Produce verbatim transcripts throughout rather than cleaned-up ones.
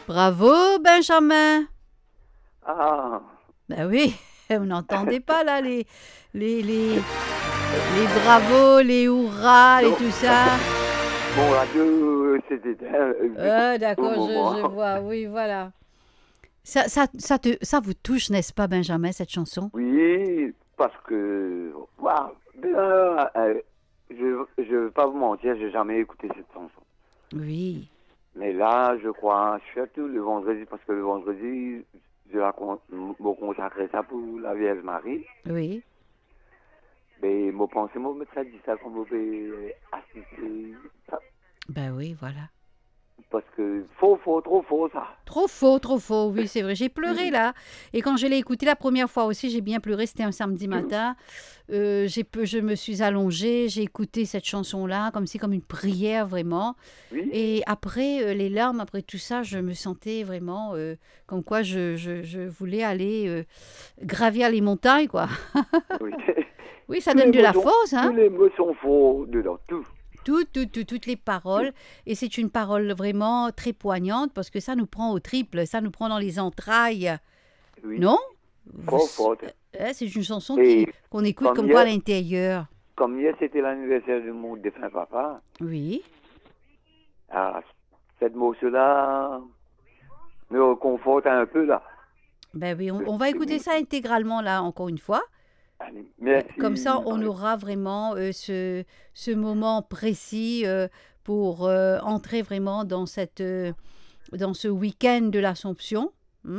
Bravo, Benjamin. Ah, Ben oui, vous n'entendez pas là les, les, les, les bravos, les hurrahs et non, tout ça. mon radio s'est éteint euh, juste Ah, au d'accord, je, je moment. vois, oui, voilà. Ça, ça, ça, te, ça vous touche, n'est-ce pas, Benjamin, cette chanson? Oui, parce que, waouh, bien, euh, je je vais pas vous mentir, j'ai jamais écouté cette chanson. Oui, Mais là, je crois, surtout le vendredi, parce que le vendredi, je la con- me consacrer ça pour la Vierge Marie. oui. Mais mon pensée, moi, me ça dit ça comme vous pouvez assister, ça, Ben oui, voilà. parce que faux, faux, trop faux, ça. Trop faux, trop faux, oui, c'est vrai. J'ai pleuré Oui, là. Et quand je l'ai écouté la première fois aussi, j'ai bien pleuré. C'était un samedi matin. Euh, j'ai peu- je me suis allongée, j'ai écouté cette chanson-là, comme si comme une prière vraiment. oui, Et après, euh, les larmes, après tout ça, je me sentais vraiment euh, comme quoi je, je, je voulais aller euh, gravir les montagnes, quoi. oui. Oui, ça Tous donne les de mots la sont, force, hein. tous les mots sont faux dedans, tout, Tout, tout, tout- toutes les tout. paroles. Et c'est une parole vraiment très poignante parce que ça nous prend au triple, ça nous prend dans les entrailles. Oui, Non? Vous- fort, fort. euh, c'est une chanson Et qui, qu'on écoute comme comme quoi à hier, l'intérieur. comme hier, c'était l'anniversaire de mon défunt papa, Oui. ah, cette morceau-là me reconforte un peu, là. Ben oui, on, on va écouter ça intégralement là, encore une fois. Allez, Euh, Comme ça, merci, on Marie. aura vraiment euh, ce, ce moment précis euh, pour euh, entrer vraiment dans, cette, euh, dans ce week-end de l'Assomption. Hmm?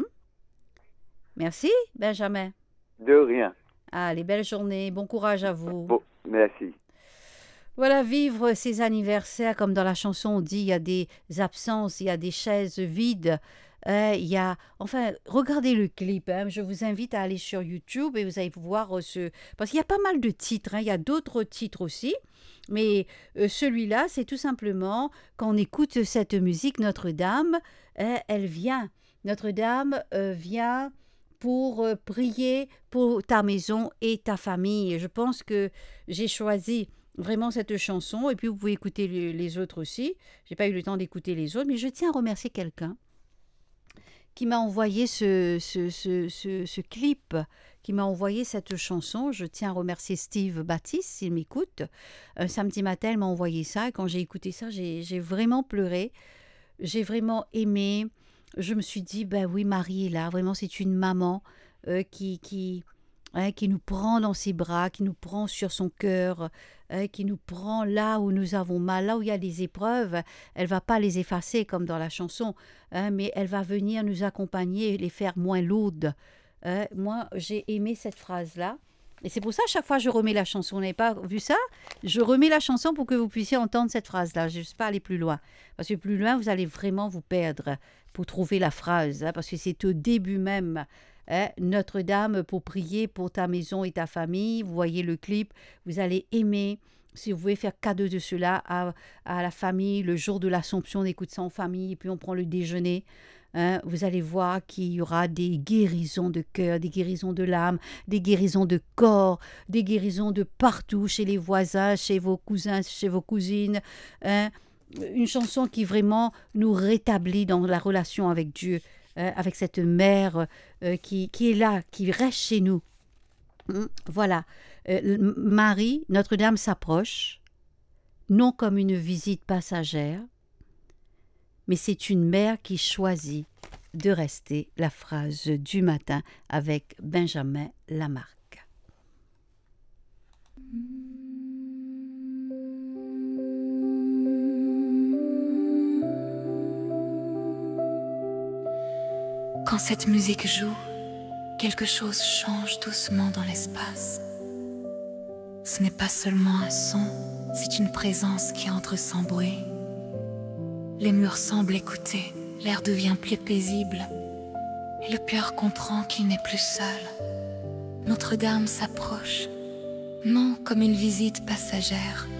Merci, Benjamin. De rien. Allez, belle journée. Bon courage à vous. Bon, merci. Voilà, vivre ces anniversaires, comme dans la chanson, on dit, il y a des absences, il y a des chaises vides. Euh, il y a, enfin, regardez le clip. Hein. Je vous invite à aller sur YouTube et vous allez pouvoir euh, ce... Parce qu'il y a pas mal de titres. Hein. Il y a d'autres titres aussi. Mais euh, celui-là, c'est tout simplement, quand on écoute cette musique, Notre-Dame, euh, elle vient. Notre-Dame euh, vient pour euh, prier pour ta maison et ta famille. Et je pense que j'ai choisi vraiment cette chanson. Et puis, vous pouvez écouter le- les autres aussi. J'ai pas eu le temps d'écouter les autres, mais je tiens à remercier quelqu'un qui m'a envoyé ce, ce, ce, ce, ce clip, qui m'a envoyé cette chanson. Je tiens à remercier Steve Baptiste, s'il m'écoute. Un samedi matin, elle m'a envoyé ça. Et quand j'ai écouté ça, j'ai j'ai vraiment pleuré. J'ai vraiment aimé. Je me suis dit, ben oui, Marie est là. Vraiment, c'est une maman euh, qui, qui, hein, qui nous prend dans ses bras, qui nous prend sur son cœur, hein, qui nous prend là où nous avons mal, là où il y a des épreuves. Elle va pas les effacer comme dans la chanson, hein, mais elle va venir nous accompagner et les faire moins lourdes. Hein. Moi, j'ai aimé cette phrase-là. Et c'est pour ça, à chaque fois, je remets la chanson. Vous n'avez pas vu ça? Je remets la chanson pour que vous puissiez entendre cette phrase-là. Je ne suis pas aller plus loin. Parce que plus loin, vous allez vraiment vous perdre pour trouver la phrase. Hein, parce que c'est au début même. Hein, Notre-Dame pour prier pour ta maison et ta famille. Vous voyez le clip. Vous allez aimer. Si vous pouvez faire cadeau de cela à, à la famille, le jour de l'Assomption, on écoute ça en famille et puis on prend le déjeuner. Hein, vous allez voir qu'il y aura des guérisons de cœur, des guérisons de l'âme, des guérisons de corps, des guérisons de partout, chez les voisins, chez vos cousins, chez vos cousines. Hein. Une chanson qui vraiment nous rétablit dans la relation avec Dieu, hein, avec cette mère euh, qui, qui est là, qui reste chez nous. Hum, Voilà. Euh, Marie, Notre-Dame s'approche, non comme une visite passagère, mais c'est une mère qui choisit de rester, la phrase du matin avec Benjamin Lamarck. Quand cette musique joue, quelque chose change doucement dans l'espace. Ce n'est pas seulement un son, c'est une présence qui entre sans bruit. Les murs semblent écouter, l'air devient plus paisible, et le cœur comprend qu'il n'est plus seul. Notre-Dame s'approche, non comme une visite passagère,